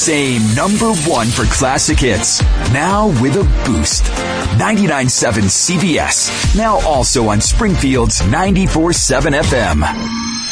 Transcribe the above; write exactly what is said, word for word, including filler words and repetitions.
same number one for classic hits, now with a boost. ninety-nine point seven C B S, now also on Springfield's ninety-four point seven F M.